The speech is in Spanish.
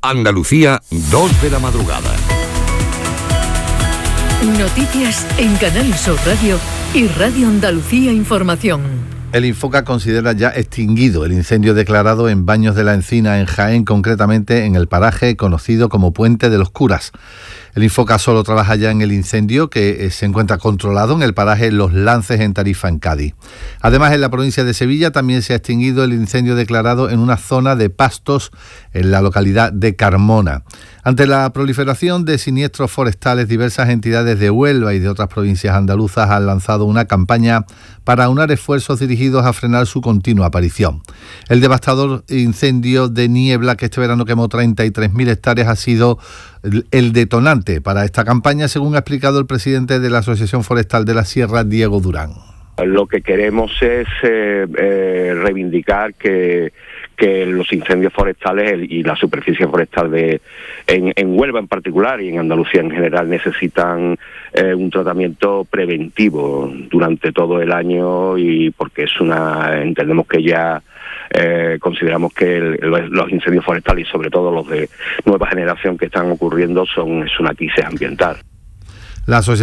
Andalucía, 2 de la madrugada. Noticias en Canal Sur Radio y Radio Andalucía Información. El Infoca considera ya extinguido el incendio declarado en Baños de la Encina, en Jaén, concretamente en el paraje conocido como Puente de los Curas. El Infoca solo trabaja ya en el incendio que se encuentra controlado en el paraje Los Lances, en Tarifa, en Cádiz. Además, en la provincia de Sevilla también se ha extinguido el incendio declarado en una zona de pastos en la localidad de Carmona. Ante la proliferación de siniestros forestales, diversas entidades de Huelva y de otras provincias andaluzas han lanzado una campaña para aunar esfuerzos dirigidos a frenar su continua aparición. El devastador incendio de niebla que este verano quemó 33.000 hectáreas ha sido el detonante para esta campaña, según ha explicado el presidente de la Asociación Forestal de la Sierra, Diego Durán. Lo que queremos es reivindicar que los incendios forestales y la superficie forestal en Huelva en particular y en Andalucía en general necesitan un tratamiento preventivo durante todo el año, y porque entendemos que ya consideramos que los incendios forestales y sobre todo los de nueva generación que están ocurriendo es una crisis ambiental. La Asociación